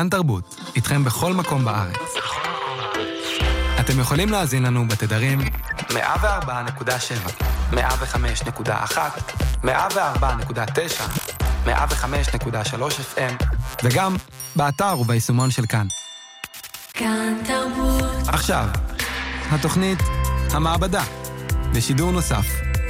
כאן תרבות, איתכם בכל מקום בארץ. אתם יכולים להאזין לנו בתדרים 104.7, 105.1, 104.9, 105.3 FM, וגם באתר וביישומון של כאן. כאן תרבות. עכשיו, התוכנית המעבדה, בשידור נוסף.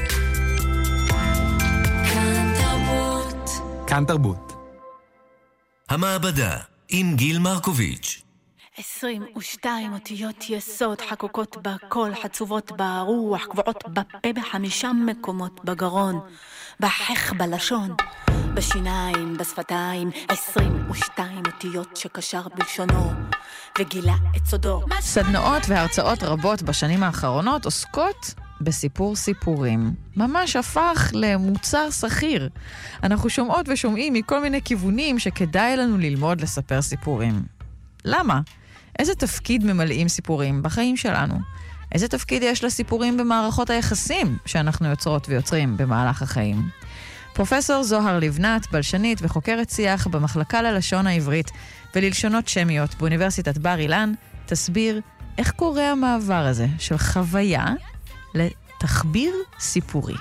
כאן תרבות. כאן תרבות. המעבדה, עם גיל מרקוביץ'. 22 אותיות יסוד חקוקות בקול, חצובות ברוח, קבועות בפה, ב5 מקומות בגרון, בחך בלשון, בשיניים, בשפתיים. 22 אותיות שקשר בלשונו וגילה את סודו. סדנאות והרצאות רבות בשנים האחרונות עוסקות בסיפור סיפורים. ממש הפך למוצר סחיר. אנחנו שומעות ושומעים מכל מיני כיוונים שכדאי לנו ללמוד לספר סיפורים. למה? איזה תפקיד ממלאים סיפורים בחיים שלנו? איזה תפקיד יש לסיפורים במערכות היחסים שאנחנו יוצרות ויוצרים במהלך החיים? פרופסור זוהר לבנת, בלשנית וחוקרת שיח במחלקה ללשון העברית וללשונות שמיות באוניברסיטת בר אילן, תסביר איך קורה המעבר הזה של חוויה לתחביר סיפורי.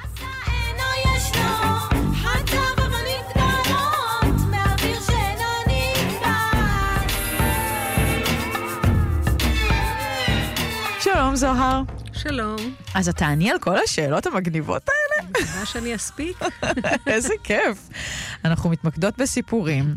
שלום זוהר. שלום. אז אתה עני על כל השאלות המגניבות האלה? מה שאני אספיק. איזה כיף. אנחנו מתמקדות בסיפורים,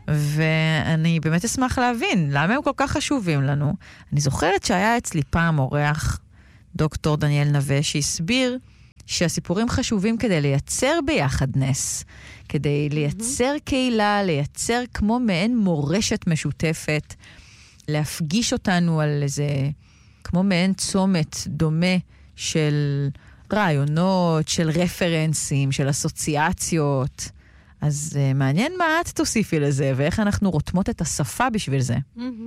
ואני באמת אשמח להבין למה הם כל כך חשובים לנו. אני זוכרת שהיה אצלי פעם אורח, דוקטור דניאל נווה, שהסביר שהסיפורים חשובים כדי לייצר ביחדנס, כדי לייצר קהילה, לייצר כמו מעין מורשת משותפת, להפגיש אותנו על איזה כמו מעין צומת דומה של רעיונות, של רפרנסים, של אסוציאציות. אז מעניין מה את תוסיפי לזה, ואיך אנחנו רותמות את השפה בשביל זה.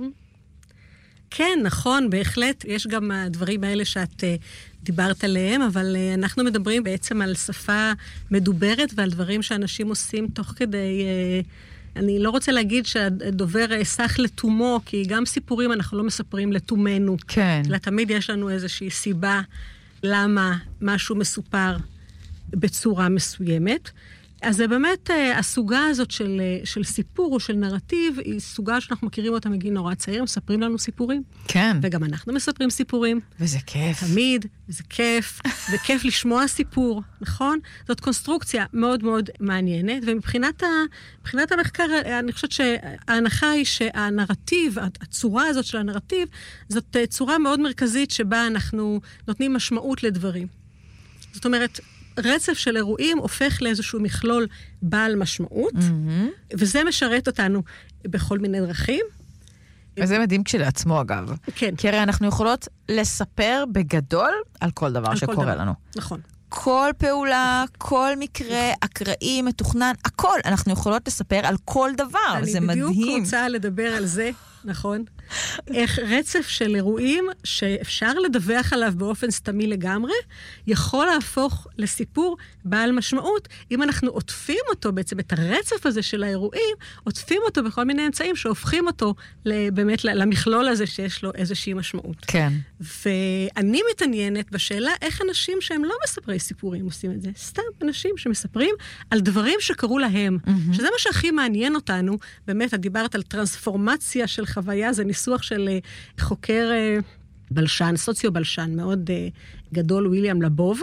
כן, נכון, בהחלט. יש גם הדברים האלה שאת דיברת עליהם, אבל אנחנו מדברים בעצם על שפה מדוברת ועל דברים שאנשים עושים תוך כדי... אני לא רוצה להגיד שהדובר סך לתומו, כי גם סיפורים אנחנו לא מספרים לתומנו. כן. אלא תמיד יש לנו איזושהי סיבה למה משהו מסופר בצורה מסוימת. אז זה באמת, הסוגה הזאת של סיפור או של נרטיב, היא סוגה שאנחנו מכירים אותה מגיל נורא צעיר, מספרים לנו סיפורים. כן. וגם אנחנו מספרים סיפורים. וזה כיף. תמיד, וזה כיף. זה כיף לשמוע סיפור, נכון? זאת קונסטרוקציה מאוד מאוד מעניינת, ומבחינת המחקר, אני חושבת שההנחה היא שהנרטיב, הצורה הזאת של הנרטיב, זאת צורה מאוד מרכזית שבה אנחנו נותנים משמעות לדברים. זאת אומרת, רצף של אירועים הופך לאיזשהו מכלול בעל משמעות, וזה משרת אותנו בכל מיני דרכים. וזה מדהים כשלעצמו אגב. כן. כי הרי אנחנו יכולות לספר בגדול על כל דבר שקורה לנו. נכון. כל פעולה, כל מקרה, אקראי, מתוכנן, הכל. אנחנו יכולות לספר על כל דבר. זה מדהים. אני בדיוק רוצה לדבר על זה, נכון? איך רצף של אירועים שאפשר לדווח עליו באופן סתמי לגמרי, יכול להפוך לסיפור בעל משמעות, אם אנחנו עוטפים אותו, בעצם את הרצף הזה של האירועים, עוטפים אותו בכל מיני אמצעים שהופכים אותו באמת למכלול הזה שיש לו איזושהי משמעות. כן. ואני מתעניינת בשאלה איך אנשים שהם לא מספרי סיפורים עושים את זה. סתם אנשים שמספרים על דברים שקרו להם. שזה מה שהכי מעניין אותנו. באמת, את דיברת על טרנספורמציה של חוויה, זה ניסוח של חוקר בלשן, סוציו-בלשן מאוד גדול, וויליאם לבוב,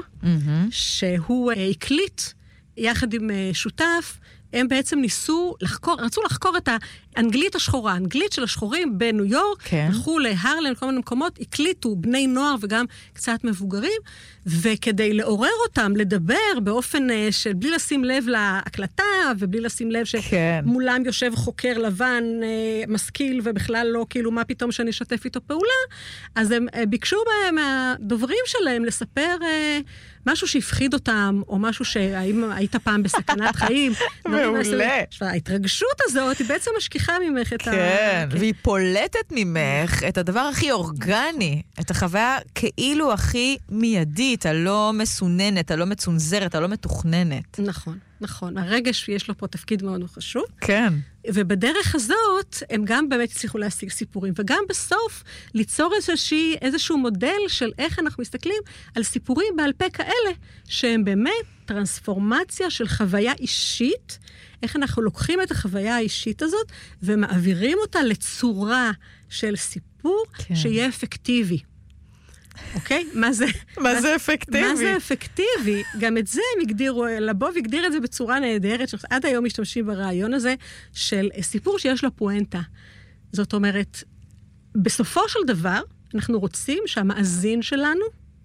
שהוא הקליט יחד עם שותף, הם בעצם רצו לחקור את האנגלית השחורה, האנגלית של השחורים בניו יורק, הלכו להרלם, כל מיני מקומות, הקליטו בני נוער וגם קצת מבוגרים, וכדי לעורר אותם, לדבר באופן של בלי לשים לב להקלטה, ובלי לשים לב שמולם יושב חוקר לבן, משכיל, ובכלל לא, כאילו, מה פתאום שאני אשתף איתו פעולה, אז הם ביקשו מהדוברים שלהם לספר משהו שהפחיד אותם, או משהו שהאם היית פעם בסכנת חיים. מעולה. ההתרגשות הזאת היא בעצם משכיחה ממך את כן, והיא פולטת ממך את הדבר הכי אורגני, את החוויה כאילו הכי מיידית, הלא מסוננת, הלא מצונזרת, הלא מתוכננת. נכון. נכון. הרגש יש לו פה תפקיד מאוד חשוב. כן. ובדרך הזאת, הם גם באמת הצליחו להשיג סיפורים, וגם בסוף ליצור איזשהו מודל של איך אנחנו מסתכלים על סיפורים בעל פה כאלה, שהם באמת טרנספורמציה של חוויה אישית, איך אנחנו לוקחים את החוויה האישית הזאת, ומעבירים אותה לצורה של סיפור שיהיה אפקטיבי. אוקיי? מה זה אפקטיבי? מה זה אפקטיבי? גם את זה הם הגדירו, לבוב הגדיר את זה בצורה נהדרת, שעד היום משתמשים ברעיון הזה של סיפור שיש לו פואנטה. זאת אומרת, בסופו של דבר, אנחנו רוצים שהמאזין שלנו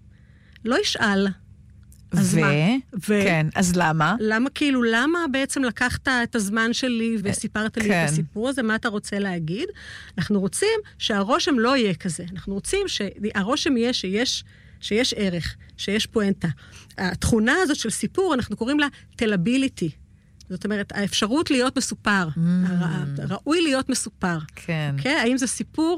לא ישאל. אז מה? כן, אז למה? למה בעצם לקחת את הזמן שלי וסיפרת לי את הסיפור הזה, מה אתה רוצה להגיד? אנחנו רוצים שהרושם לא יהיה כזה. אנחנו רוצים שהרושם יהיה שיש ערך, שיש פואנטה. התכונה הזאת של סיפור, אנחנו קוראים לה טלביליטי. זאת אומרת, האפשרות להיות מסופר. ראוי להיות מסופר. כן. האם זה סיפור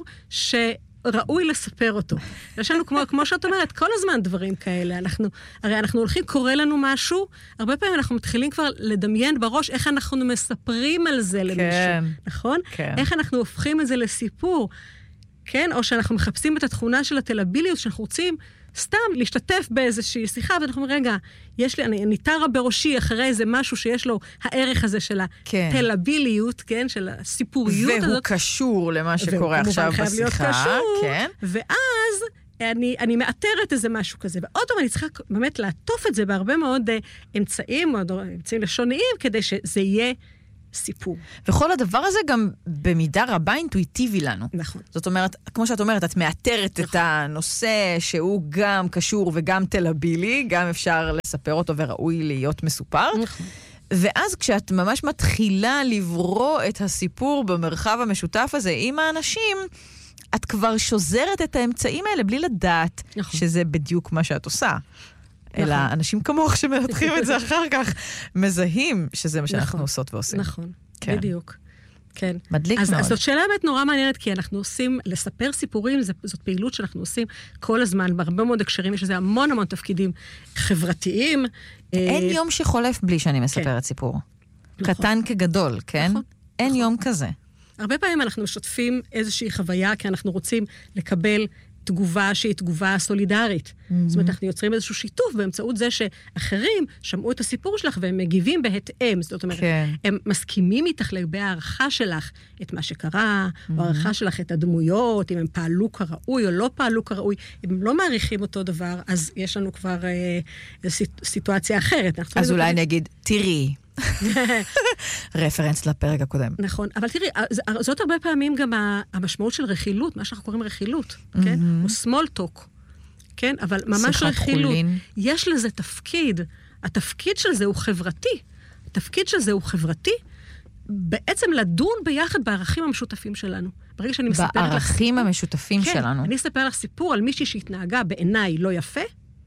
ראוי לספר אותו. יש לנו, כמו שאת אומרת, כל הזמן דברים כאלה. הרי אנחנו הולכים, קורא לנו משהו, הרבה פעמים אנחנו מתחילים כבר לדמיין בראש איך אנחנו מספרים על זה למישהו. נכון? איך אנחנו הופכים את זה לסיפור. כן? או שאנחנו מחפשים את התכונה של הטלביליות, שאנחנו רוצים סתם להשתתף באיזושהי שיחה, ואנחנו אומרים, רגע, אני תרה בראשי אחרי איזה משהו שיש לו הערך הזה של הטלביליות, כן? של הסיפוריות הזאת. והוא קשור למה שקורה עכשיו בשיחה. להיות קשור, כן? ואז אני מאתרת איזה משהו כזה, ועוד פעם אני צריכה באמת לעטוף את זה בהרבה מאוד אמצעים לשוניים, כדי שזה יהיה סיפור. וכל הדבר הזה גם במידה רבה אינטואיטיבי לנו. נכון. זאת אומרת, כמו שאת אומרת, את מאתרת את הנושא שהוא גם קשור וגם טלבילי, גם אפשר לספר אותו וראוי להיות מסופר. נכון. ואז כשאת ממש מתחילה לברוא את הסיפור במרחב המשותף הזה עם האנשים, את כבר שוזרת את האמצעים האלה בלי לדעת שזה בדיוק מה שאת עושה. אלא אנשים כמוך שמנתחים את זה אחר כך, מזהים שזה מה שאנחנו עושות ועושים. נכון, בדיוק. כן. מדליק מאוד. אז זאת שאלה באמת נורא מעניינת, כי אנחנו עושים, לספר סיפורים, זאת פעילות שאנחנו עושים כל הזמן, בהרבה מאוד הקשרים, יש לזה המון המון תפקידים חברתיים. אין יום שחולף בלי שאני מספרת סיפור. קטן כגדול, כן? אין יום כזה. הרבה פעמים אנחנו משתפים איזושהי חוויה, כי אנחנו רוצים לקבל תגובה שהיא תגובה סולידרית. זאת אומרת, אנחנו יוצרים איזשהו שיתוף באמצעות זה שאחרים שמעו את הסיפור שלך והם מגיבים בהתאם. זאת אומרת, הם מסכימים איתך לגבי הערכה שלך את מה שקרה, או הערכה שלך את הדמויות, אם הם פעלו כראוי או לא פעלו כראוי. אם הם לא מעריכים אותו דבר, אז יש לנו כבר סיטואציה אחרת. אז אולי נגיד, תראי. רפרנס לפרק הקודם. נכון, אבל תראי, זאת הרבה פעמים גם המשמעות של רכילות, מה שאנחנו קוראים רכילות, כן? או small talk, כן? אבל ממש רכילות. יש לזה תפקיד. התפקיד של זה הוא חברתי. התפקיד של זה הוא חברתי, בעצם לדון ביחד בערכים המשותפים שלנו. ברגע שאני מספרת לך... בערכים המשותפים שלנו. אני אספר לך סיפור על מישהי שהתנהגה בעיניי לא יפה,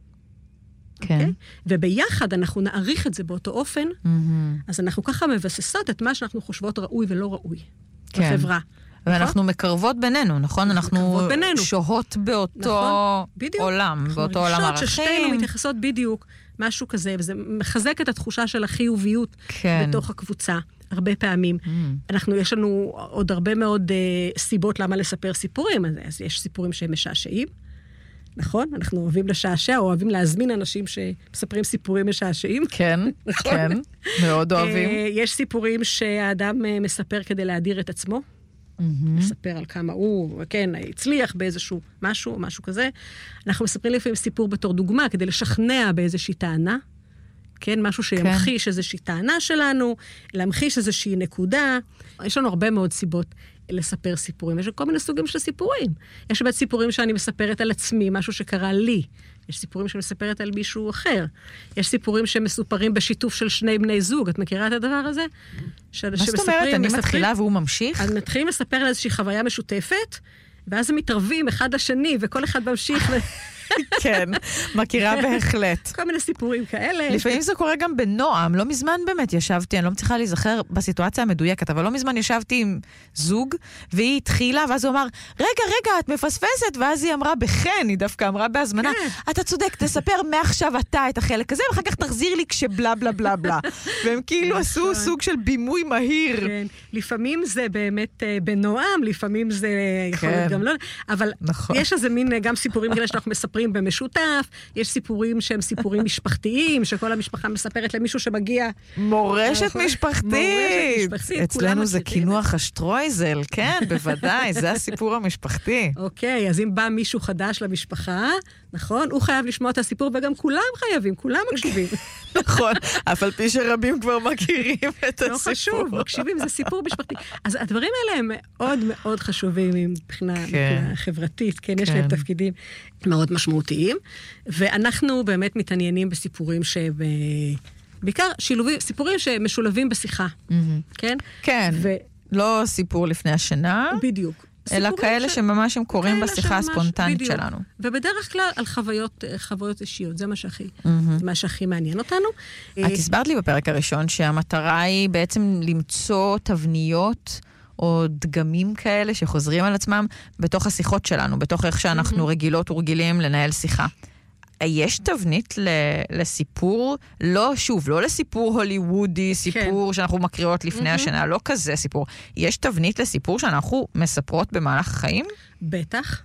כן. וביחד אנחנו נעריך את זה באותו אופן, אז אנחנו ככה מבססות את מה שאנחנו חושבות ראוי ולא ראוי בחברה. ואנחנו מקרבות בינינו, נכון? אנחנו שוהות באותו עולם, באותו עולם ערכים. ששתינו מתייחסות בדיוק משהו כזה, וזה מחזק את התחושה של החיוביות בתוך הקבוצה. הרבה פעמים. יש לנו עוד הרבה מאוד סיבות למה לספר סיפורים, אז יש סיפורים שהם משעשעים, נכון? אנחנו אוהבים לשעשע, או אוהבים להזמין אנשים שמספרים סיפורים משעשעים. כן, כן, מאוד אוהבים. יש סיפורים שהאדם מספר כדי להדיר את עצמו, מספר על כמה הוא, כן, הצליח באיזשהו משהו, או משהו כזה. אנחנו מספרים לפעמים סיפור בתור דוגמה, כדי לשכנע באיזושהי טענה, כן, משהו שימחיש איזושהי טענה שלנו, להמחיש איזושהי נקודה. יש לנו הרבה מאוד סיבות לספר סיפורים. יש כל מיני סוגים של סיפורים. יש באמת סיפורים שאני מספרת על עצמי, משהו שקרה לי. יש סיפורים שמספרת על מישהו אחר. יש סיפורים שמסופרים בשיתוף של שני בני זוג. את מכירה את הדבר הזה? מה זאת אומרת? אני מתחילה והוא ממשיך? אז מתחילים לספר על איזושהי חוויה משותפת, ואז הם מתערבים אחד לשני, וכל אחד ממשיך כן, מכירה בהחלט. כל מיני סיפורים כאלה. לפעמים זה קורה גם בנועם. לא מזמן באמת ישבתי, אני לא מצליחה להיזכר בסיטואציה המדויקת, אבל לא מזמן ישבתי עם זוג, והיא התחילה, ואז הוא אמר, רגע, את מפספסת, ואז היא אמרה בחן, היא דווקא אמרה בהזמנה, אתה צודק, תספר מעכשיו אתה את החלק הזה, ואחר כך תחזיר לי כשבלה בלה בלה בלה. והם כאילו עשו סוג של בימוי מהיר. כן, לפעמים זה באמת בנועם, לפעמים זה יכול להיות גם לא, אבל יש איזה מין גם סיפורים כאלה שאנחנו מספרים במשותף, יש סיפורים שהם סיפורים משפחתיים, שכל המשפחה מספרת למישהו שמגיע. מורשת משפחתית. אצלנו זה כינוח השטרויזל, כן, בוודאי, זה הסיפור המשפחתי. אוקיי, אז אם בא מישהו חדש למשפחה, נכון, הוא חייב לשמוע את הסיפור, וגם כולם חייבים, כולם מקשיבים. נכון, אף על פי שרבים כבר מכירים את הסיפור. לא חשוב, מקשיבים, זה סיפור משפחתי. אז הדברים האלה הם מאוד מאוד חשובים מבחינה חברתית, כן, יש להם תפקידים מאוד משמעותיים, ואנחנו באמת מתעניינים בסיפורים בעיקר סיפורים שמשולבים בשיחה, כן? כן, לא סיפור לפני השינה. בדיוק. אלא כאלה שממש הם קוראים בשיחה הספונטנית שלנו. ובדרך כלל על חוויות אישיות, זה מה שהכי מעניין אותנו. את הסברת לי בפרק הראשון שהמטרה היא בעצם למצוא תבניות או דגמים כאלה שחוזרים על עצמם בתוך השיחות שלנו, בתוך איך שאנחנו רגילות ורגילים לנהל שיחה. יש תבנית לסיפור, לא לסיפור הוליוודי, סיפור שאנחנו מקריאות לפני השנה, לא כזה סיפור. יש תבנית לסיפור שאנחנו מספרות במהלך החיים? בטח.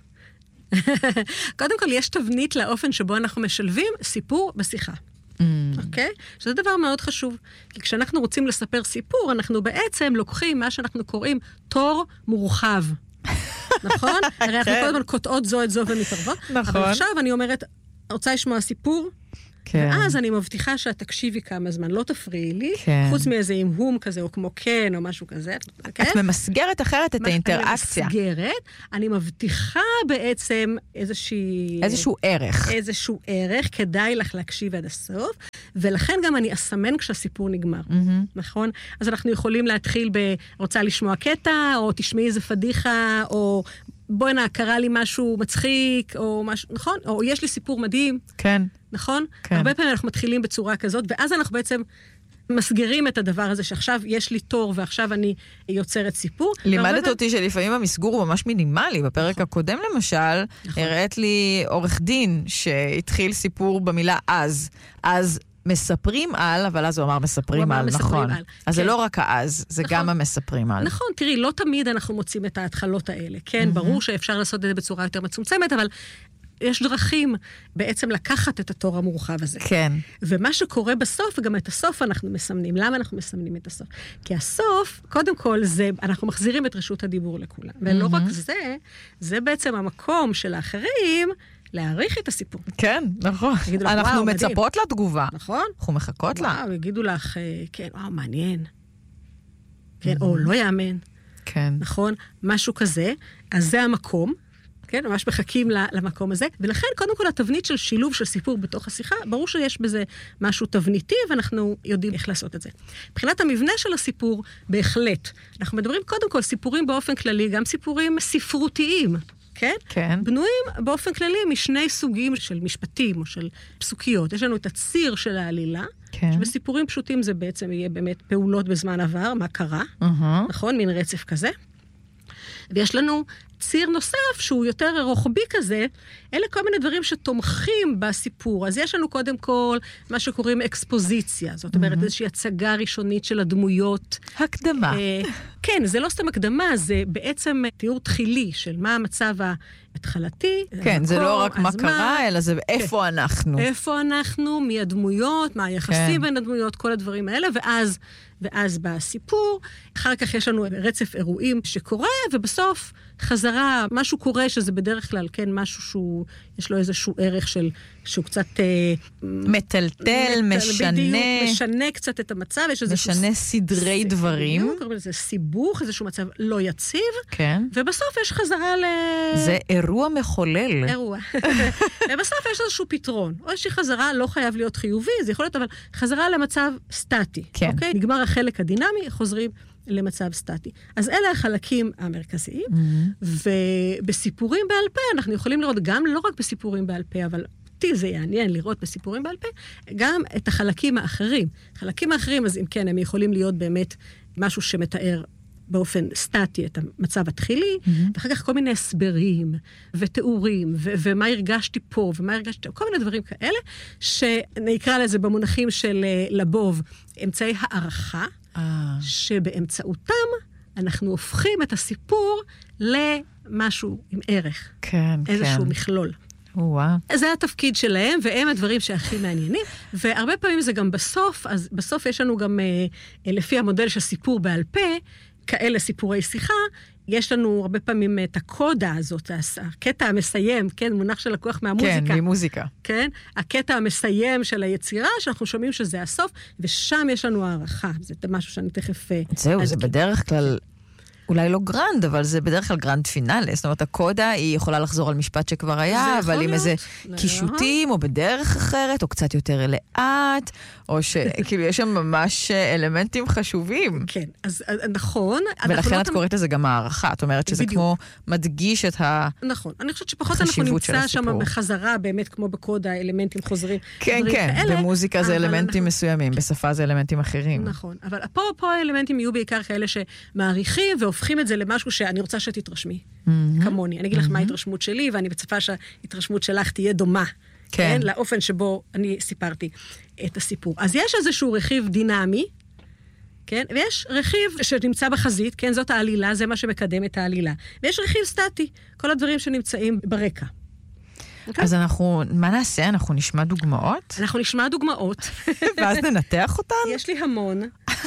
קודם כל, יש תבנית לאופן שבו אנחנו משלבים סיפור בשיחה. אוקיי? שזה דבר מאוד חשוב. כי כשאנחנו רוצים לספר סיפור, אנחנו בעצם לוקחים מה שאנחנו קוראים תור מורחב. נכון? הרי אנחנו כל הזמן קוטעות זו את זו ומתערבות. אבל עכשיו אני אומרת, רוצה לשמוע סיפור? כן. ואז אני מבטיחה שאת תקשיבי כמה זמן, לא תפריעי לי, כן. חוץ מאיזה אימהום כזה, או כמו כן, או משהו כזה. כן? את ממסגרת אחרת את האינטראקציה. אני ממסגרת, אני מבטיחה בעצם איזשהו ערך. איזשהו ערך, כדאי לך להקשיב עד הסוף, ולכן גם אני אסמן כשהסיפור נגמר, נכון? אז אנחנו יכולים להתחיל רוצה לשמוע קטע, או תשמעי איזה פדיחה, או בואי קרה לי משהו מצחיק, או משהו, נכון? או יש לי סיפור מדהים. כן. נכון? כן. הרבה פעמים אנחנו מתחילים בצורה כזאת, ואז אנחנו בעצם מסגרים את הדבר הזה, שעכשיו יש לי תור, ועכשיו אני יוצרת סיפור. לימדת אותי שלפעמים המסגור הוא ממש מינימלי. בפרק הקודם למשל, הראית לי עורך דין שהתחיל סיפור במילה אז מספרים על, אבל אז הוא אמר מספרים על, נכון. אז זה לא רק אז, זה גם המספרים על. נכון, תראי, לא תמיד אנחנו מוצאים את ההתחלות האלה. כן, ברור שאפשר לעשות את זה בצורה יותר מצומצמת, אבל יש דרכים בעצם לקחת את התור המורחב הזה. כן. ומה שקורה בסוף, וגם את הסוף אנחנו מסמנים. למה אנחנו מסמנים את הסוף? כי הסוף, קודם כל, אנחנו מחזירים את רשות הדיבור לכולם. ולא רק זה בעצם המקום של האחרים, להעריך את הסיפור. כן, נכון. אנחנו מצפות לתגובה. נכון. אנחנו מחכות לה. וואו, יגידו לך, כן, וואו, מעניין. כן, או לא יאמן. כן. נכון? משהו כזה. אז זה המקום. כן, ממש מחכים למקום הזה. ולכן, קודם כל, התבנית של שילוב של סיפור בתוך השיחה, ברור שיש בזה משהו תבניתי, ואנחנו יודעים איך לעשות את זה. מבחינת המבנה של הסיפור, בהחלט. אנחנו מדברים קודם כל סיפורים באופן כללי, גם סיפורים ספרותיים. כן? כן. בנויים באופן כללי משני סוגים של משפטים או של פסוקיות. יש לנו את הציר של העלילה, כן. שבסיפורים פשוטים זה בעצם יהיה באמת פעולות בזמן עבר, מה קרה, נכון? מין רצף כזה. ויש לנו ציר נוסף שהוא יותר רוחבי כזה, אלה כל מיני דברים שתומכים בסיפור. אז יש לנו קודם כל מה שקוראים אקספוזיציה, זאת אומרת איזושהי הצגה ראשונית של הדמויות. הקדמה. כן, זה לא סתם הקדמה, זה בעצם תיאור תחילי של מה המצב ההתחלתי. כן, זה לא רק מה קרה, אלא זה איפה אנחנו. איפה אנחנו, מי הדמויות, מה היחסים בין הדמויות, כל הדברים האלה, ואז בסיפור, אחר כך יש לנו רצף אירועים שקורה, ובסוף חזרה, משהו קורה שזה בדרך כלל, כן, משהו שהוא, יש לו איזשהו ערך שהוא קצת מטלטל, משנה. בדיוק, משנה קצת את המצב, יש איזשהו משנה סדרי דברים. זה סיבוך, איזשהו מצב לא יציב, כן. ובסוף יש חזרה זה אירוע מחולל. אירוע. ובסוף יש איזשהו פתרון. או איזושהי חזרה, לא חייב להיות חיובי, זה יכול להיות, אבל חזרה למצב סטטי. כן. אוקיי? נגמר החלק הדינמי, חוזרים למצב סטטי. אז אלה החלקים המרכזיים, ובסיפורים בעל פה אנחנו יכולים לראות גם לא רק בסיפורים בעל פה, אבל אותי זה יעניין לראות בסיפורים בעל פה, גם את החלקים האחרים. חלקים האחרים, אז אם כן, הם יכולים להיות באמת משהו שמתאר באופן סטטי את המצב התחילי, ואחר כך כל מיני הסברים ותיאורים, ומה הרגשתי פה, ומה הרגשתי, כל מיני דברים כאלה, שנקרא לזה במונחים של לבוב, אמצעי הערכה, שבאמצעותם אנחנו הופכים את הסיפור למשהו עם ערך. כן, איזשהו מכלול. וואו. זה התפקיד שלהם, והם הדברים שהכי מעניינים, והרבה פעמים זה גם בסוף, אז בסוף יש לנו גם, לפי המודל של סיפור בעל פה, כאלה סיפורי שיחה, יש לנו הרבה פעמים את הקודה הזאת, הקטע המסיים, כן, מונח של לקוח מהמוזיקה. כן, ממוזיקה. כן, הקטע המסיים של היצירה, שאנחנו שומעים שזה הסוף, ושם יש לנו הערכה. זה משהו שאני תכף... זהו, זה בדרך כלל... אולי לא גרנד, אבל זה בדרך כלל גרנד פינאלי. זאת אומרת, הקודה היא יכולה לחזור על משפט שכבר היה, אבל עם איזה קישוטים, או בדרך אחרת, או קצת יותר לאט, או שכאילו יש שם ממש אלמנטים חשובים. כן, אז נכון. ולכן את קוראת לזה גם הערכה. את אומרת שזה כמו מדגיש את החשיבות של הסיפור. נכון. אני חושבת שפחות אנחנו נמצא שם בחזרה, באמת כמו בקודה, אלמנטים חוזרים. כן, כן. במוזיקה זה אלמנטים מסוימים, בשפה זה אלמנטים אחרים. נכון. אבל פה האלמנטים יהיו בעיקר כאלה שמעריכים והופכים את זה למשהו שאני רוצה שתתרשמי, כמוני. אני אגיד לך מה ההתרשמות שלי, ואני מצפה שההתרשמות שלך תהיה דומה, כן, לאופן שבו אני סיפרתי את הסיפור. אז יש איזשהו רכיב דינמי, כן, ויש רכיב שנמצא בחזית, כן, זאת העלילה, זה מה שמקדם את העלילה. ויש רכיב סטטי, כל הדברים שנמצאים ברקע. אז מה נעשה? אנחנו נשמע דוגמאות? אנחנו נשמע דוגמאות. ואז ננתח אותן? יש לי המון.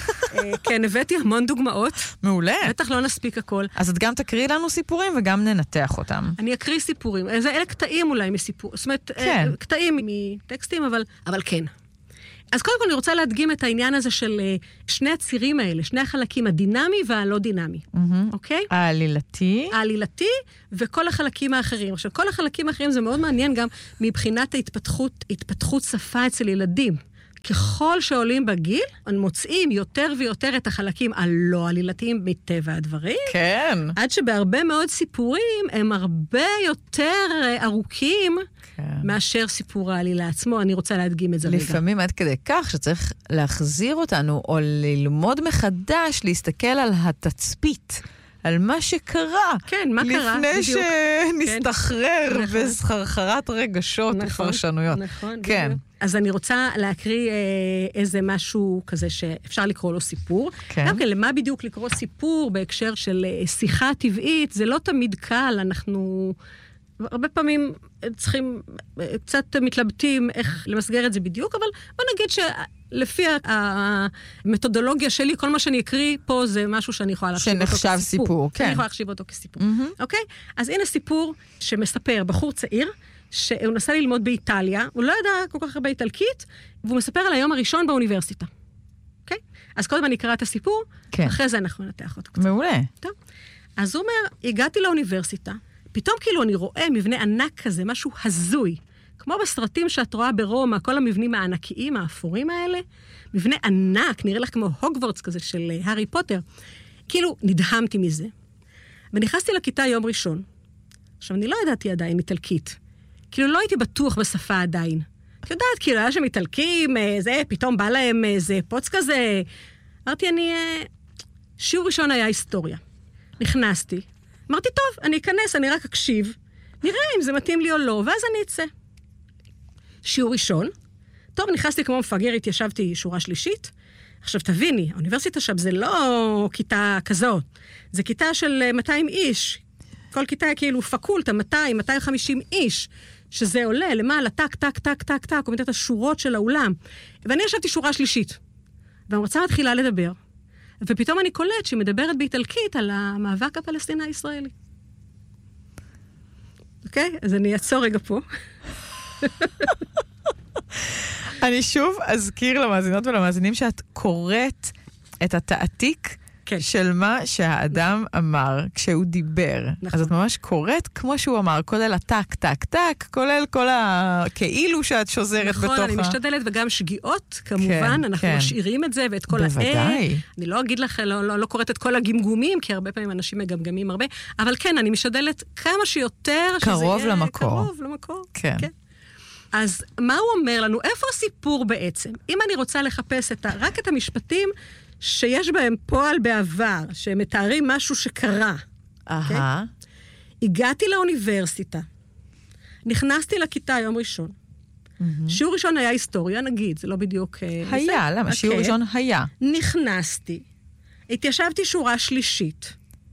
כן, הבאתי המון דוגמאות. מעולה. בטח לא נספיק הכל. אז את גם תקריא לנו סיפורים וגם ננתח אותם. אני אקריא סיפורים. אלה קטעים אולי מסיפור. זאת אומרת, קטעים מטקסטים, אבל כן. אז קודם כל אני רוצה להדגים את העניין הזה של שני הצירים האלה, שני החלקים, הדינמי והלא דינמי. אוקיי? העלילתי. העלילתי וכל החלקים האחרים. עכשיו, כל החלקים האחרים זה מאוד מעניין גם מבחינת התפתחות שפה אצל ילדים. ככל שעולים בגיל, הם מוצאים יותר ויותר את החלקים הלא עלילתיים מטבע הדברים. כן. עד שבהרבה מאוד סיפורים הם הרבה יותר ארוכים מאשר סיפור העלילה עצמו. אני רוצה להדגים את זה רגע. לפעמים עד כדי כך שצריך להחזיר אותנו או ללמוד מחדש, להסתכל על התצפית. על מה שקרה. כן, מה קרה? לפני שנסתחרר בסחרחרת רגשות ופרשנויות. נכון, כן. אז אני רוצה להקריא איזה משהו כזה שאפשר לקרוא לו סיפור. גם כן, למה בדיוק לקרוא סיפור בהקשר של שיחה טבעית? זה לא תמיד קל, אנחנו הרבה פעמים צריכים, קצת מתלבטים איך למסגר את זה בדיוק, אבל בוא נגיד שלפי המתודולוגיה שלי, כל מה שאני אקריא פה זה משהו שאני יכולה להחשיב אותו כסיפור. שנחשב סיפור, כן. אני יכולה להחשיב אותו כסיפור. אוקיי? אז הנה סיפור שמספר בחור צעיר, שהוא נסע ללמוד באיטליה, הוא לא ידע כל כך הרבה איטלקית, והוא מספר על היום הראשון באוניברסיטה. אוקיי? אז קודם אני אקרא את הסיפור, אחרי זה אנחנו נתח אותו קצת. מעולה. טוב. אז הוא אומר, הגעתי לאוניברסיטה, פתאום כאילו אני רואה מבנה ענק כזה, משהו הזוי, כמו בסרטים שאת רואה ברומא, כל המבנים הענקיים, האפורים האלה, מבנה ענק, נראה לך כמו הוגוורטס כזה של הארי פוטר. כאילו נדהמתי מזה. ונכנסתי לכיתה יום ראשון. עכשיו, אני לא ידעתי עדיין איטלקית. כאילו לא הייתי בטוח בשפה עדיין. את יודעת, כאילו היה שם איטלקים, פתאום בא להם איזה פוץ כזה. אמרתי, שיעור ראשון היה היסטוריה. נכנסתי. אמרתי, טוב, אני אכנס, אני רק אקשיב. נראה אם זה מתאים לי או לא, ואז אני אצא. שיעור ראשון. טוב, נכנסתי כמו מפגר, התיישבתי שורה שלישית. עכשיו, תביני, האוניברסיטה שם זה לא כיתה כזאת. זה כיתה של 200 איש. כל כיתה כאילו פקולטה, 200, 250 איש, שזה עולה למעלה, טק, טק, טק, טק, טק, הוא מתת השורות של האולם. ואני ישבתי שורה שלישית. והמרצה מתחילה לדבר. ופתאום אני קולט שהיא מדברת באיטלקית על המאבק הפלסטיני הישראלי. אוקיי? אז אני אעצור רגע פה. אני שוב אזכיר למאזינות ולמאזינים שאת קוראת את התעתיק כן. של מה שהאדם אמר כשהוא דיבר. נכון. אז את ממש קוראת כמו שהוא אמר, כולל הטק, טק, טק, כולל כל כאילו שאת שוזרת בתוכה. נכון, אני משתדלת, וגם שגיאות, כמובן, אנחנו משאירים את זה, ואת כל בוודאי. אני לא אגיד לך, לא קוראת את כל הגמגומים, כי הרבה פעמים אנשים מגמגמים הרבה, אבל כן, אני משתדלת כמה שיותר, קרוב למקור. קרוב למקור. כן. אז מה הוא אומר לנו? איפה הסיפור בעצם? אם אני רוצה לחפש רק את המשפטים שיש בהם פועל בעבר, שמתארים משהו שקרה. הגעתי לאוניברסיטה, נכנסתי לכיתה יום ראשון. שיעור ראשון היה היסטוריה, נגיד, זה לא בדיוק... היה, למה? שיעור ראשון היה. נכנסתי, התיישבתי שורה שלישית,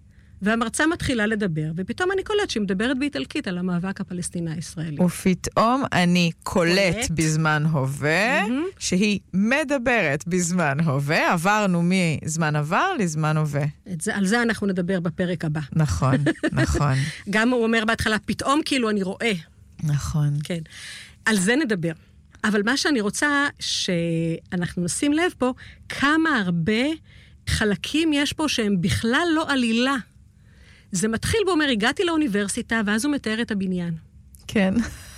והמרצה מתחילה לדבר, ופתאום אני קולט שהיא מדברת באיטלקית על המאבק הפלסטיני-ישראלי. ופתאום אני קולט בזמן הווה, שהיא מדברת בזמן הווה, עברנו מזמן עבר לזמן הווה. על זה אנחנו נדבר בפרק הבא. נכון, נכון. גם הוא אומר בהתחלה, פתאום כאילו אני רואה. נכון. כן. על זה נדבר. אבל מה שאני רוצה שאנחנו נשים לב פה, כמה הרבה חלקים יש פה שהם בכלל לא עלילה. זה מתחיל ואומר, הגעתי לאוניברסיטה, ואז הוא מתאר את הבניין. כן.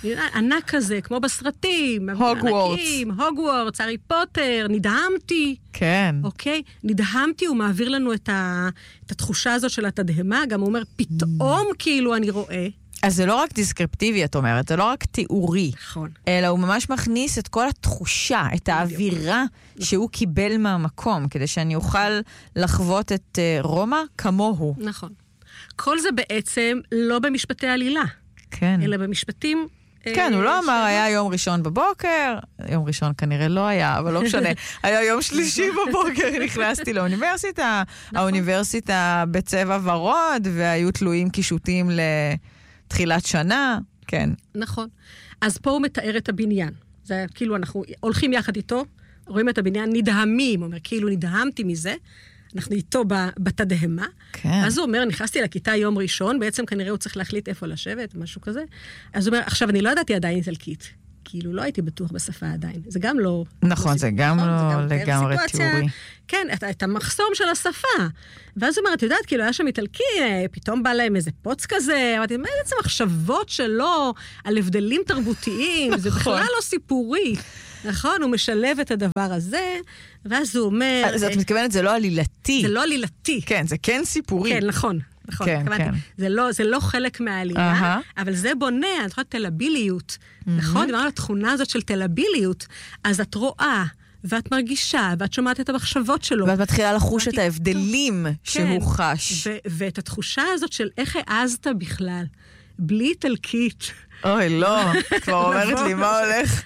ענק כזה, כמו בסרטים. הוגוורטס. הוגוורטס, הארי פוטר, נדהמתי. כן. אוקיי? נדהמתי, הוא מעביר לנו את התחושה הזאת של התדהמה, גם הוא אומר, פתאום כאילו אני רואה. אז זה לא רק דיסקריפטיבי, את אומרת, זה לא רק תיאורי. נכון. אלא הוא ממש מכניס את כל התחושה, את האווירה שהוא קיבל מהמקום, כדי שאני אוכל לחוות את רומא כמוהו. נכון. כל זה בעצם לא במשפטי עלילה. כן. אלא במשפטים... כן, הוא לא אמר, היה יום ראשון בבוקר, יום ראשון כנראה לא היה, אבל לא משנה. היה יום שלישי בבוקר, נכנסתי לאוניברסיטה, האוניברסיטה בצבע ורוד, והיו תלויים קישוטים לתחילת שנה, כן. נכון. אז פה הוא מתאר את הבניין. זה כאילו אנחנו הולכים יחד איתו, רואים את הבניין, נדהמים, הוא אומר, כאילו נדהמתי מזה, אנחנו איתו בתדהמה. כן. אז הוא אומר, נכנסתי לכיתה יום ראשון, בעצם כנראה הוא צריך להחליט איפה לשבת, משהו כזה. אז הוא אומר, עכשיו אני לא ידעתי עדיין איטלקית. כאילו לא הייתי בטוח בשפה עדיין. זה גם לא... נכון, זה גם לא לגמרי תיאורי. כן, את המחסום של השפה. ואז הוא אומר, את יודעת, כאילו היה שם איטלקי, פתאום בא להם איזה פוץ כזה, אמרתי, מה בעצם מחשבות שלו על הבדלים תרבותיים? זה בכלל לא סיפורי. נכון, הוא משלב את הדבר הזה, ואז הוא אומר... אז את מתכוונת, זה לא עלילתי. זה לא עלילתי. כן, זה כן סיפורי. כן, נכון. נכון, כן, כן. זה לא חלק מהעלילה, אבל זה בונה, את יכולה תלביליות. נכון? דיברנו על התכונה הזאת של תלביליות, אז את רואה, ואת מרגישה, ואת שומעת את המחשבות שלו. ואת מתחילה לחוש את ההבדלים שהוא חש. ואת התחושה הזאת של איך העזת בכלל, בלי איטלקית. אוי, לא, כבר אומרת לי מה הולך.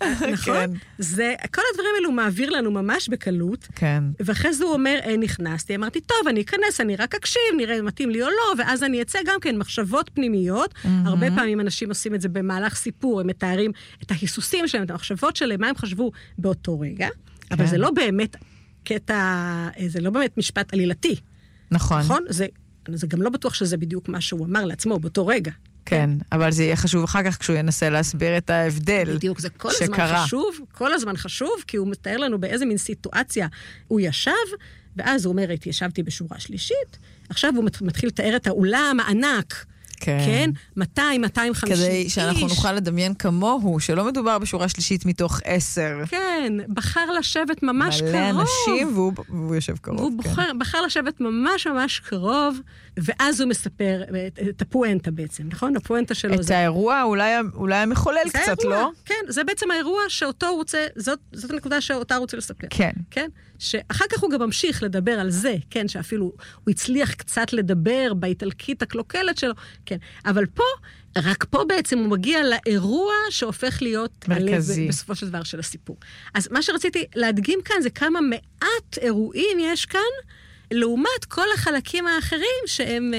נכון? כל הדברים האלו מעביר לנו ממש בקלות, ואחרי זה הוא אומר, נכנסתי, אמרתי, טוב, אני אכנס, אני רק אקשיב, נראה מתאים לי או לא, ואז אני אצא גם כן מחשבות פנימיות, הרבה פעמים אנשים עושים את זה במהלך סיפור, הם מתארים את ההיסוסים שלהם, את המחשבות שלהם, מה הם חשבו באותו רגע, אבל זה לא באמת קטע, זה לא באמת משפט עלילתי. נכון. נכון? זה גם לא בטוח שזה בדיוק מה שהוא אמר לעצמו באותו רגע. כן, אבל זה יהיה חשוב אחר כך כשהוא ינסה להסביר את ההבדל שקרה. בדיוק, זה כל הזמן חשוב, כי הוא מתאר לנו באיזה מין סיטואציה הוא ישב, ואז הוא אומר, ישבתי בשורה שלישית, עכשיו הוא מתחיל לתאר את האולם הענק, כן? 200, 250 איש. כדי שאנחנו נוכל לדמיין כמוהו, שלא מדובר בשורה שלישית מתוך 10. כן, בחר לשבת ממש קרוב. מלא אנשים, והוא יושב קרוב. הוא בחר לשבת ממש ממש קרוב, ואז הוא מספר את הפואנטה בעצם, נכון? הפואנטה שלו זה... את האירוע אולי המחולל קצת, לא? כן, זה בעצם האירוע שאותו הוא רוצה, זאת הנקודה שאותה הוא רוצה לספר. כן. כן? שאחר כך הוא גם ממשיך לדבר על זה, כן? שאפילו הוא הצליח קצת לדבר באיטלקית הקלוקלת שלו, כן. אבל פה, רק פה בעצם הוא מגיע לאירוע שהופך להיות מרכזי. בסופו של דבר של הסיפור. אז מה שרציתי להדגים כאן זה כמה מעט אירועים יש כאן, לעומת כל החלקים האחרים שהם...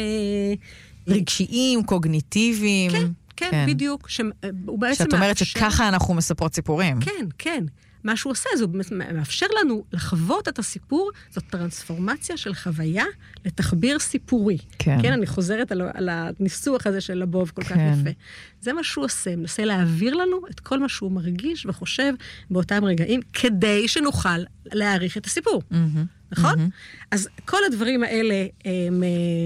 רגשיים, קוגניטיביים. כן, כן, בדיוק. שאת אומרת שככה אנחנו מספרות סיפורים. כן, כן. מה שהוא עושה, זה מאפשר לנו לחוות את הסיפור, זאת טרנספורמציה של חוויה לתחביר סיפורי. כן. כן, אני חוזרת על הניסוח הזה של לבוב כל כך יפה. זה מה שהוא עושה, מנסה להעביר לנו את כל מה שהוא מרגיש וחושב באותם רגעים, כדי שנוכל להעריך את הסיפור. נכון? אז כל הדברים האלה הם...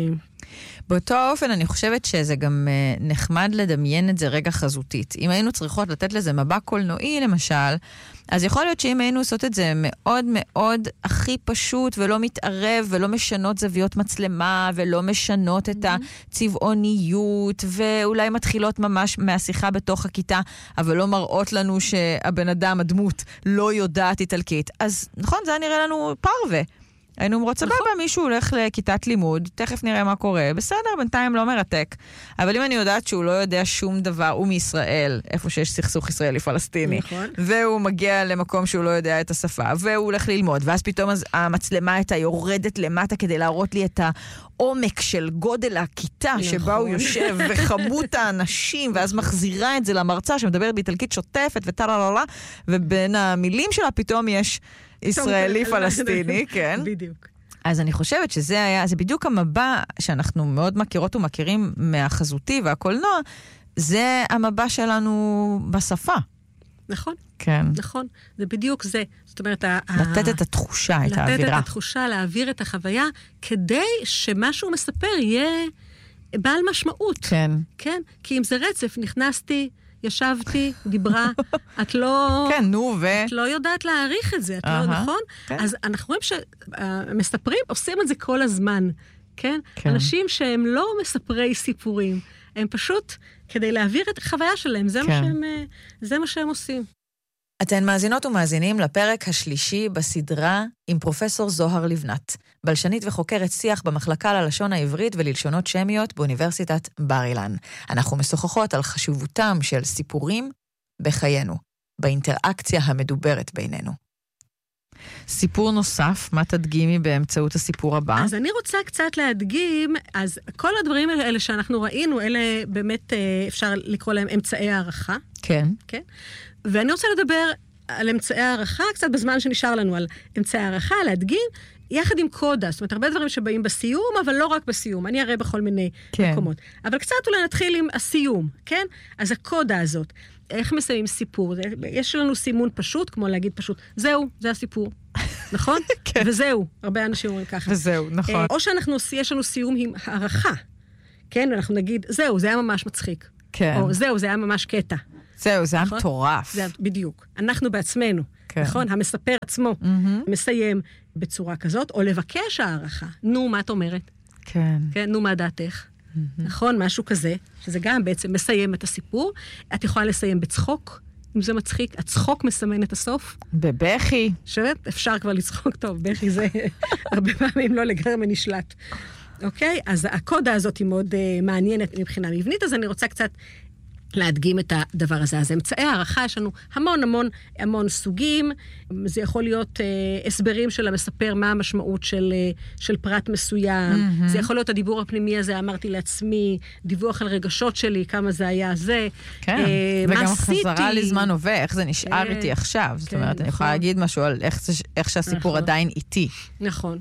באותו אופן אני חושבת שזה גם נחמד לדמיין את זה רגע חזותית. אם היינו צריכות לתת לזה מבע קולנועי למשל, אז יכול להיות שאם היינו עושות את זה מאוד מאוד הכי פשוט ולא מתערב ולא משנות זוויות מצלמה ולא משנות את הצבעוניות ואולי מתחילות ממש מהשיחה בתוך הכיתה, אבל לא מראות לנו שהבן אדם, הדמות, לא יודעת איטלקית. אז נכון, זה נראה לנו פרווה. היינו אומרות, סבבה, מישהו הולך לכיתת לימוד, תכף נראה מה קורה, בסדר, בינתיים לא מרתק. אבל אם אני יודעת שהוא לא יודע שום דבר, הוא מישראל, איפה שיש סכסוך ישראלי-פלסטיני, והוא מגיע למקום שהוא לא יודע את השפה, והוא הולך ללמוד, ואז פתאום המצלמה הייתה יורדת למטה כדי להראות לי את העומק של גודל הכיתה שבה הוא יושב, וכמות האנשים, ואז מחזירה את זה למרצה שמדברת באיטלקית שוטפת וטלללה, ובין המילים שלה פתאום יש ישראלי-פלסטיני, כן. בדיוק. אז אני חושבת שזה היה, זה בדיוק המבע שאנחנו מאוד מכירות ומכירים מהחזותי והקולנוע, זה המבע שלנו בשפה. נכון. כן. נכון. זה בדיוק זה. זאת אומרת, לתת את התחושה, את האווירה. לתת את התחושה, להעביר את החוויה, כדי שמה שהוא מספר יהיה בעל משמעות. כן. כן. כי אם זה רצף, נכנסתי, ישבתי, דיברה, את לא... כן, נו, את לא יודעת להעריך את זה, את לא, נכון? אז אנחנו רואים שמספרים עושים את זה כל הזמן, כן? אנשים שהם לא מספרי סיפורים, הם פשוט, כדי להעביר את החוויה שלהם, זה מה שהם עושים. אתן מאזינות ומאזינים לפרק השלישי בסדרה עם פרופסור זוהר לבנת, בלשנית וחוקרת שיח במחלקה ללשון העברית וללשונות שמיות באוניברסיטת בר אילן. אנחנו משוחחות על חשיבותם של סיפורים בחיינו, באינטראקציה המדוברת בינינו. סיפור נוסף, מה תדגימי באמצעות הסיפור הבא? אז אני רוצה קצת להדגים, אז כל הדברים האלה שאנחנו ראינו, אלה באמת אפשר לקרוא להם אמצעי הערכה. כן. כן? ואני רוצה לדבר על אמצעי הערכה, קצת בזמן שנשאר לנו על אמצעי הערכה, להדגים, יחד עם קודה, זאת אומרת, הרבה דברים שבאים בסיום, אבל לא רק בסיום, אני אראה בכל מיני מקומות. אבל קצת אולי נתחיל עם הסיום, כן? אז הקודה הזאת, איך מסיימים סיפור? יש לנו סימון פשוט, כמו להגיד פשוט, זהו, זה הסיפור, נכון? וזהו, הרבה אנשים אומרים ככה. וזהו, נכון. או יש לנו סיום עם הערכה, כן? אנחנו נגיד, זהו, זה היה ממש מצחיק. כן. או זהו, זה היה ממש קטע. זהו, זה היה מטורף. בדיוק. אנחנו בעצמנו, נכון? המספר עצמו מסיים בצורה כזאת, או לבקש הערכה. נו, מה את אומרת? כן. נו, מה דעתך? נכון? משהו כזה, שזה גם בעצם מסיים את הסיפור. את יכולה לסיים בצחוק, אם זה מצחיק. הצחוק מסמן את הסוף. בבכי. שבת, אפשר כבר לצחוק טוב. בכי זה הרבה פעמים לא לגמרי נשלט. אוקיי? אז הקודה הזאת היא מאוד מעניינת מבחינה מבנית, אז אני רוצה קצת להדגים את הדבר הזה. אז אמצעי הערכה, יש לנו המון סוגים, זה יכול להיות הסברים של המספר, מה המשמעות של פרט מסוים, זה יכול להיות הדיבור הפנימי הזה, אמרתי לעצמי, דיווח על רגשות שלי, כמה זה היה זה, כן, וגם חזרה לזמן הווה, איך זה נשאר איתי עכשיו, זאת אומרת, אני יכולה להגיד משהו על איך שהסיפור עדיין איתי. נכון.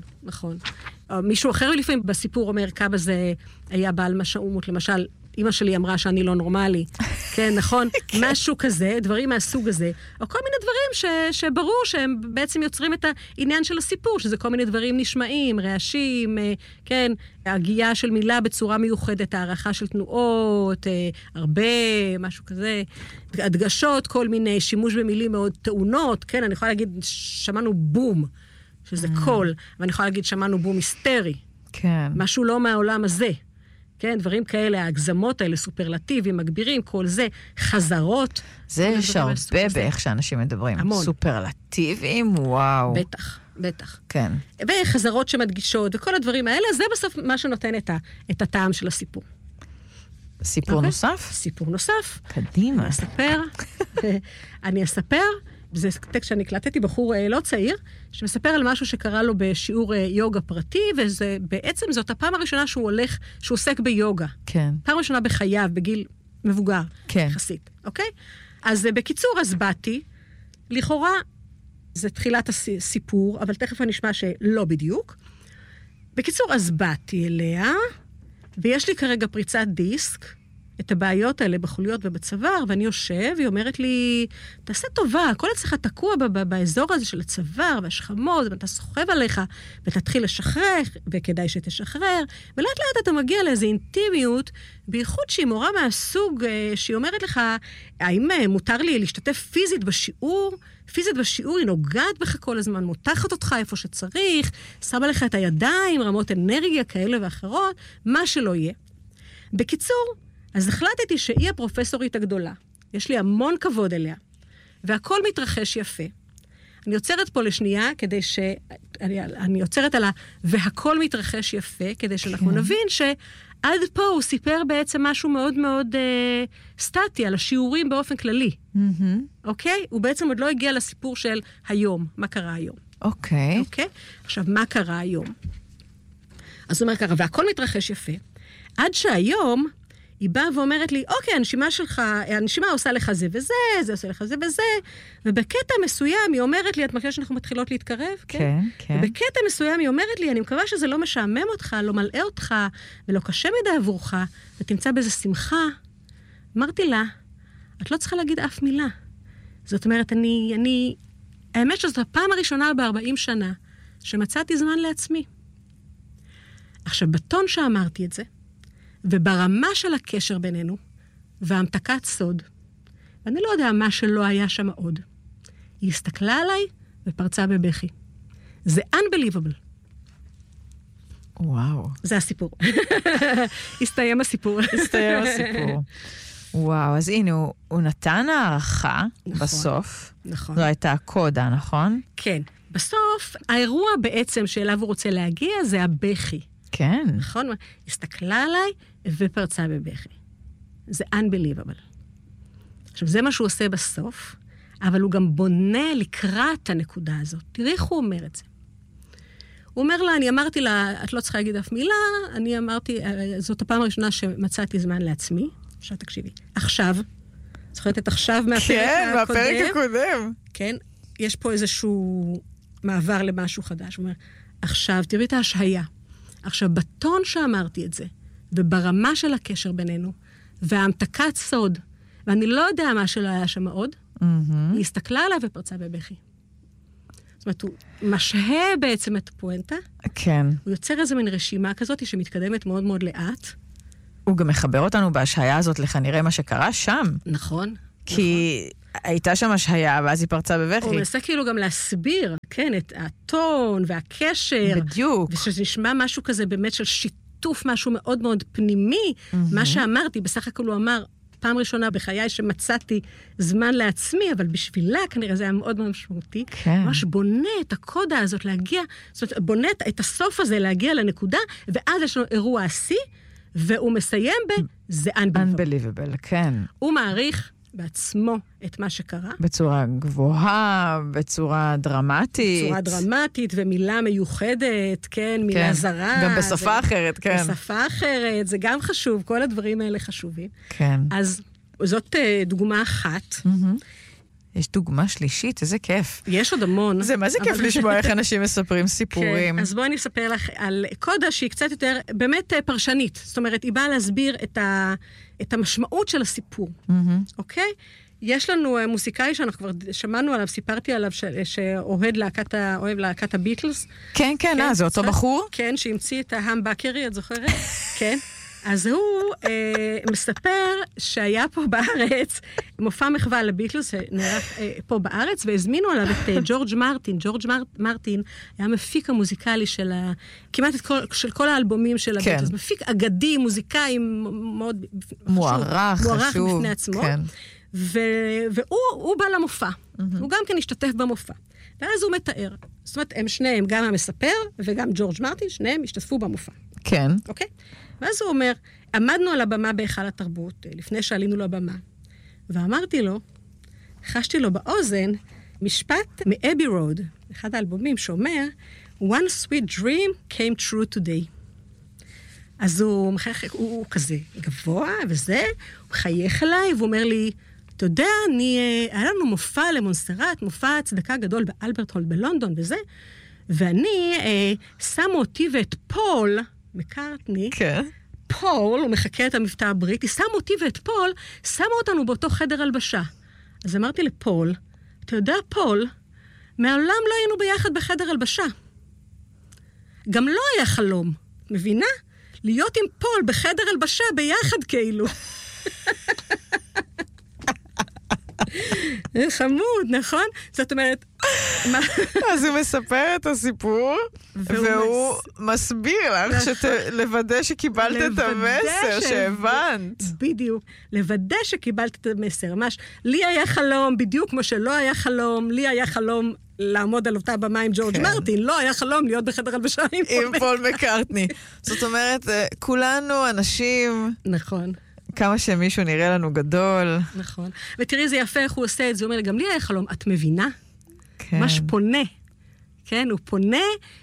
מישהו אחר לפעמים בסיפור אומר כמה זה היה בעל משמעות, למשל, אמא שלי אמרה שאני לא נורמלי, כן, נכון? משהו כזה, דברים מהסוג הזה, או כל מיני דברים שברור שהם בעצם יוצרים את העניין של הסיפור, שזה כל מיני דברים נשמעים, רעשים, כן, הגייה של מילה בצורה מיוחדת, הערכה של תנועות, הרבה, משהו כזה, הדגשות, כל מיני שימוש במילים מאוד טעונות, כן, אני יכולה להגיד, שמענו בום, שזה קול, ואני יכולה להגיד, שמענו בום היסטרי. כן. משהו לא מהעולם הזה. כן, דברים כאלה, ההגזמות האלה, סופרלטיבים, מגבירים, כל זה, חזרות. זה יש הרבה באיך שאנשים מדברים. המון. סופרלטיבים, וואו. בטח. כן. וחזרות שמדגישות, וכל הדברים האלה, זה בסוף מה שנותן את הטעם של הסיפור. סיפור נוסף? סיפור נוסף. קדימה. אני אספר, זה טקסט שאני הקלטתי, בחור לא צעיר, שמספר על משהו שקרה לו בשיעור יוגה פרטי, ובעצם זאת הפעם הראשונה שהוא עוסק ביוגה. כן. פעם ראשונה בחייו, בגיל מבוגר. כן. יחסית, אוקיי? אז בקיצור, אז באתי, לכאורה זה תחילת הסיפור, אבל תכף אני אשמע שלא בדיוק. בקיצור, אז באתי אליה, ויש לי כרגע פריצת דיסק, את הבעיות האלה בחוליות ובצוואר, ואני יושב, והיא אומרת לי, תעשה טובה, הכל אצלך תקוע באזור הזה של הצוואר, והשכמות, ואתה סוחב עליך, ותתחיל לשחרר, וכדאי שתשחרר, ולאט לאט אתה מגיע לאיזו אינטימיות, בייחוד שהיא מורה מהסוג, שהיא אומרת לך, האם מותר לי להשתתף פיזית בשיעור? פיזית בשיעור היא נוגעת בך כל הזמן, מותחת אותך איפה שצריך, שמה לך את הידיים, רמות אנרגיה כאלה ואחרות, מה שלא יהיה. בקיצור, אז החלטתי שהיא הפרופסורית הגדולה. יש לי המון כבוד אליה. והכל מתרחש יפה. אני עוצרת פה לשנייה, כדי אני עוצרת על והכל מתרחש יפה, כדי שאנחנו נבין שעד פה הוא סיפר בעצם משהו מאוד מאוד סטטי, על השיעורים באופן כללי. אוקיי? הוא בעצם עוד לא הגיע לסיפור של היום. מה קרה היום? אוקיי. אוקיי? עכשיו, מה קרה היום? אז הוא אומר ככה, והכל מתרחש יפה. עד שהיום היא באה ואומרת לי, אוקיי, הנשימה עושה לך זה וזה, זה עושה לך זה וזה, ובקטע מסוים היא אומרת לי, את מכירה שאנחנו מתחילות להתקרב? כן, כן. ובקטע מסוים היא אומרת לי, אני מקווה שזה לא משעמם אותך, לא מלאה אותך, ולא קשה מדי עבורך, ותמצא באיזה שמחה. אמרתי לה, את לא צריכה להגיד אף מילה. זאת אומרת, האמת שזאת הפעם הראשונה ב-40 שנה, שמצאתי זמן לעצמי. עכשיו, בטון שאמרתי את זה, וברמה של הקשר בינינו, והמתקת סוד, ואני לא יודע מה שלא היה שם עוד, היא הסתכלה עליי ופרצה בבכי. זה unbelievable. וואו. זה הסיפור. הסתיים הסיפור. הסתיים הסיפור. וואו, אז הנה, הוא נתן הערכה בסוף. נכון. זו הייתה הקודה, נכון? כן. בסוף, האירוע בעצם שאליו הוא רוצה להגיע, זה הבכי. כן. נכון? הסתכלה עליי ופרצה בבכי. זה unbelievable. עכשיו, זה מה שהוא עושה בסוף, אבל הוא גם בונה לקראת הנקודה הזאת. תראי איך הוא אומר את זה. הוא אומר לה, אני אמרתי לה, את לא צריכה להגיד אף מילה, אני אמרתי, זאת הפעם הראשונה שמצאתי זמן לעצמי. עכשיו תקשיבי. עכשיו, זוכרת את עכשיו מהפרק כן, הקודם? מהפרק הקודם. כן, יש פה איזשהו מעבר למשהו חדש. הוא אומר, עכשיו, תראי את ההשהיה. עכשיו, בטון שאמרתי את זה, וברמה של הקשר בינינו, וההמתקת סוד, ואני לא יודע מה שלא היה שם עוד, היא הסתכלה עליו ופרצה בבכי. זאת אומרת, הוא משהה בעצם את הפואנטה, כן. הוא יוצר איזו מין רשימה כזאת שמתקדמת מאוד מאוד לאט. הוא גם מחבר אותנו בהשהיה הזאת לכנראה מה שקרה שם. נכון. כי הייתה שם השהיה, ואז היא פרצה בבכי. הוא מנסה כאילו גם להסביר, כן, את הטון והקשר. בדיוק. ושנשמע משהו כזה באמת של שיתוף, משהו מאוד מאוד פנימי. מה שאמרתי, בסך הכל הוא אמר, פעם ראשונה בחיי שמצאתי זמן לעצמי, אבל בשבילה כנראה זה היה מאוד מאוד משמעותי. כן. ממש בונה את הקודה הזאת להגיע, זאת אומרת, בונה את הסוף הזה להגיע לנקודה, ואז יש לו אירוע עשי, והוא מסיים זה unbelievable, כן. הוא מעריך בעצמו את מה שקרה. בצורה גבוהה, בצורה דרמטית. בצורה דרמטית, ומילה מיוחדת, כן, מילה זרה. גם בשפה אחרת, כן. בשפה אחרת, זה גם חשוב, כל הדברים האלה חשובים. כן. אז זאת דוגמה אחת. יש דוגמה שלישית, איזה כיף. יש עוד המון. זה מה זה כיף לשמוע איך אנשים מספרים סיפורים. כן, אז בואי אני אספר לך על קודה שהיא קצת יותר, באמת פרשנית. זאת אומרת, היא באה להסביר את המשמעות של הסיפור. אוקיי? יש לנו מוסיקאי שאנחנו כבר שמענו עליו, סיפרתי עליו, שאוהב להקת הביטלס. כן, כן, זה אותו בחור? כן, שהמציא את ההמבקרי, את זוכרת? כן. אז הוא מספר שהיה פה בארץ מופע מחווה לביטלס, שנערך פה בארץ, והזמינו עליו את ג'ורג' מרטין. ג'ורג' מרטין היה מפיק המוזיקלי כמעט של כל האלבומים של הביטלס. מפיק אגדי, מוזיקאי מאוד מוערך, חשוב. בפני עצמו. והוא בא למופע. הוא גם כן השתתף במופע. ואז הוא מתאר. זאת אומרת, הם שניהם, גם המספר וגם ג'ורג' מרטין, שניהם השתתפו במופע. כן. אוקיי? ואז הוא אומר, עמדנו על הבמה בהיכל התרבות, לפני שעלינו לבמה, ואמרתי לו, חשתי לו באוזן, משפט מאבי רוד, אחד האלבומים שאומר, One sweet dream came true today. אז הוא כזה גבוה וזה, הוא חייך אליי, והוא אומר לי, אתה יודע, היה לנו מופע למונסרט, מופע צדקה גדול באלברט הול בלונדון וזה, ואני שמו אותי ואת פול, מקארטני, כן. פול, הוא מחכה את המבטא הבריטי, שמו אותי ואת פול, שמו אותנו באותו חדר הלבשה. אז אמרתי לפול, אתה יודע, פול, מעולם לא היינו ביחד בחדר הלבשה. גם לא היה חלום, מבינה? להיות עם פול בחדר הלבשה ביחד כאילו. חמוד, נכון? זאת אומרת... אז הוא מספר את הסיפור, והוא מסביר לך לוודא שקיבלת את המסר, שהבנת. בדיוק, לוודא שקיבלת את המסר. ממש, לי היה חלום, בדיוק כמו שלא היה חלום, לי היה חלום לעמוד על אותה במה עם ג'ורג' מרטין, לא היה חלום להיות בחדר הלבשה עם פול מקארטני. זאת אומרת, כולנו אנשים... נכון. כמה שמישהו נראה לנו גדול. נכון. ותראי, זה יפה איך הוא עושה את זה. הוא אומר, גם לי היה חלום, את מבינה? כן. ממש פונה. כן, הוא פונה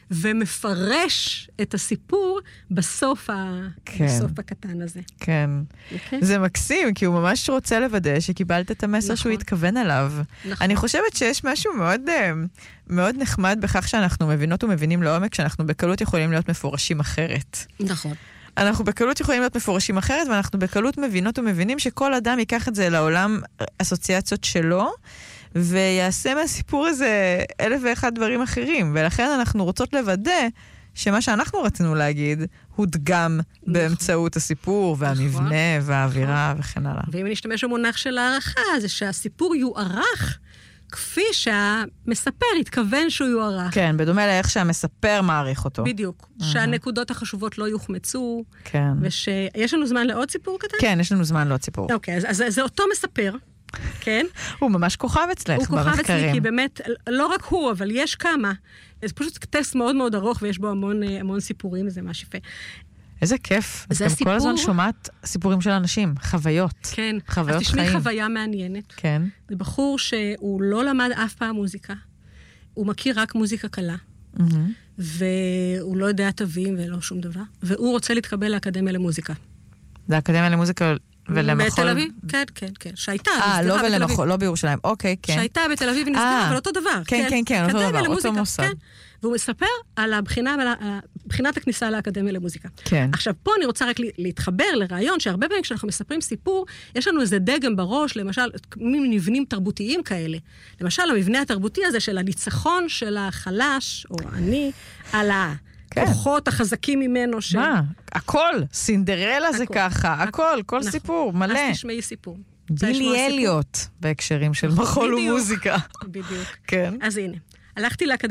ומפרש את הסיפור בסוף הקטן הזה. כן. זה מקסים, כי הוא ממש רוצה לוודא שקיבלת את המסר שהוא התכוון עליו. אני חושבת שיש משהו מאוד, מאוד נחמד בכך שאנחנו מבינות ומבינים לעומק, שאנחנו בקלות יכולים להיות מפורשים אחרת. נכון. אנחנו בקלות יכולים להיות מפורשים אחרת, ואנחנו בקלות מבינות ומבינים שכל אדם ייקח את זה לעולם אסוציאציות שלו, ויעשה מהסיפור הזה 1,001 דברים אחרים, ולכן אנחנו רוצות לוודא שמה שאנחנו רצינו להגיד, הודגם באמצעות הסיפור, והמבנה, והאווירה, וכן הלאה. ואם נשתמש במונח של הערכה, זה שהסיפור יוערך, כפי שהמספר התכוון שהוא יוערך. כן, בדומה לאיך שהמספר מעריך אותו. בדיוק. שהנקודות החשובות לא יוחמצו. כן. יש לנו זמן לעוד סיפור קטן? כן, יש לנו זמן לעוד סיפור. אוקיי, אז זה אותו מספר, כן? הוא ממש כוכב אצלך במחקרים. הוא כוכב אצלי, כי באמת, לא רק הוא, אבל יש כמה. זה פשוט טקסט מאוד מאוד ארוך, ויש בו המון סיפורים, וזה ממש יפה. איזה כיף. זה אז גם כל הזמן שומעת סיפורים של אנשים, חוויות. כן. חוויות אז תשמעי חיים. חוויה מעניינת. כן. זה בחור שהוא לא למד אף פעם מוזיקה. הוא מכיר רק מוזיקה קלה. והוא לא יודע תווים ולא שום דבר. והוא רוצה להתקבל לאקדמיה למוזיקה. לאקדמיה למוזיקה ולמחול? בתל אביב? כן, כן, כן. שהייתה, לא ולמחול, לא בירושלים. אוקיי, כן. שהייתה בתל אביב ונסגרה, אבל אותו דבר. כן, כן, אותו דבר, אותו מוסד. והוא מספר על בחינת הכניסה לאקדמיה למוזיקה. כן. עכשיו, פה אני רוצה רק להתחבר לרעיון, שהרבה פעמים כשאנחנו מספרים סיפור, יש לנו איזה דגם בראש, למשל, מבנים תרבותיים כאלה. למשל, המבנה התרבותי הזה של הניצחון של החלש, או אני, על הכוחות החזקים ממנו. מה? הכל. סינדרלה זה ככה. הכל, כל סיפור, מלא. אז תשמעי סיפור. בילי אליוט, בהקשרים של מחול ומוזיקה. בדיוק. כן. אז הנה, הלכתי לאקדמיה